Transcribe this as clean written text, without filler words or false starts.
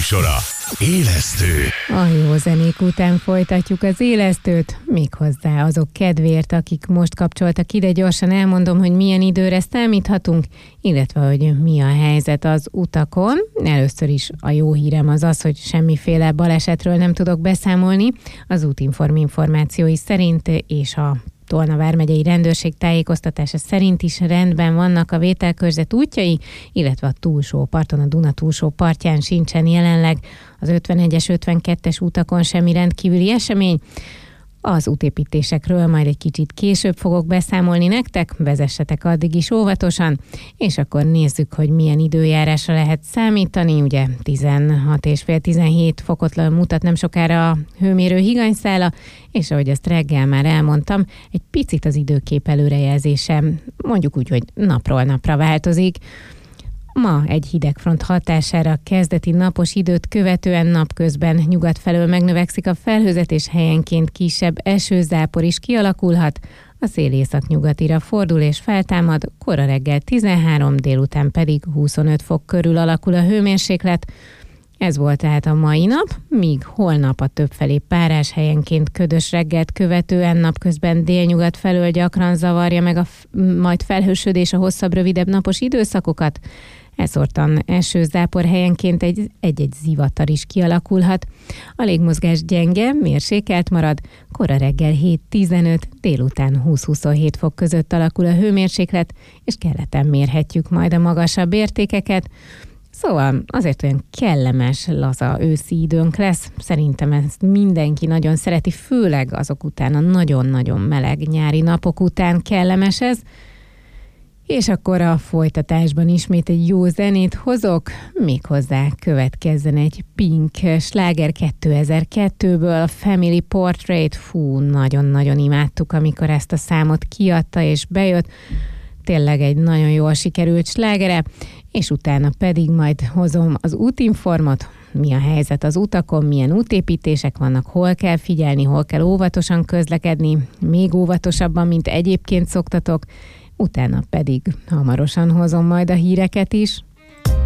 műsora. Élesztő. A jó zenék után folytatjuk az élesztőt, méghozzá azok kedvéért, akik most kapcsoltak ide, gyorsan elmondom, hogy milyen időre számíthatunk, illetve hogy mi a helyzet az utakon. Először is a jó hírem az, hogy semmiféle balesetről nem tudok beszámolni. Az Útinform információi szerint és a Tolna vármegyei rendőrség tájékoztatása szerint is rendben vannak a vételkörzet útjai, illetve a túlsó parton, a Duna túlsó partján sincsen jelenleg az 51-es, 52-es utakon semmi rendkívüli esemény. Az útépítésekről majd egy kicsit később fogok beszámolni nektek, vezessetek addig is óvatosan, és akkor nézzük, hogy milyen időjárásra lehet számítani. Ugye 16,5-17 fokot mutat nem sokára a hőmérő higanyszála, és ahogy ezt reggel már elmondtam, egy picit az időkép előrejelzése mondjuk úgy, hogy napról napra változik. Ma egy hidegfront hatására kezdeti napos időt követően napközben nyugat felől megnövekszik a felhőzet, és helyenként kisebb esőzápor is kialakulhat. A szél északnyugatira fordul és feltámad, kora reggel 13, délután pedig 25 fok körül alakul a hőmérséklet. Ez volt tehát a mai nap, míg holnap a többfelé párás, helyenként ködös reggelt követően napközben délnyugat felől gyakran zavarja meg majd felhősödés a hosszabb, rövidebb napos időszakokat. Elszórtan esőzápor, helyenként egy-egy zivatar is kialakulhat. A légmozgás gyenge, mérsékelt marad, kora reggel 7-15, délután 20-27 fok között alakul a hőmérséklet, és keleten mérhetjük majd a magasabb értékeket. Szóval azért olyan kellemes, laza őszi időnk lesz. Szerintem ezt mindenki nagyon szereti, főleg azok után, a nagyon-nagyon meleg nyári napok után kellemes ez. És akkor a folytatásban ismét egy jó zenét hozok, méghozzá következzen egy Pink sláger 2002-ből, a Family Portrait. Fú, nagyon-nagyon imádtuk, amikor ezt a számot kiadta és bejött. Tényleg egy nagyon jól sikerült slágere, és utána pedig majd hozom az útinformot, mi a helyzet az utakon, milyen útépítések vannak, hol kell figyelni, hol kell óvatosan közlekedni, még óvatosabban, mint egyébként szoktatok, utána pedig hamarosan hozom majd a híreket is.